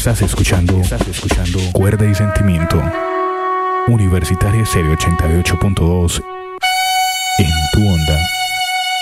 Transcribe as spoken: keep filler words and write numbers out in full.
Estás escuchando, estás escuchando Cuerda y Sentimiento. Universitaria Serie ochenta y ocho punto dos en tu onda.